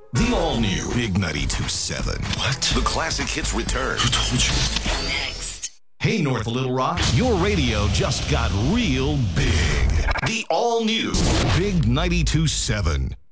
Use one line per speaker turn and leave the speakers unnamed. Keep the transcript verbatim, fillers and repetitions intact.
The all-new Big ninety-two point seven.
What?
The classic hits return.
Who told you?
Next. Hey, North Little Rock, your radio just got real big. The all-new Big ninety-two point seven.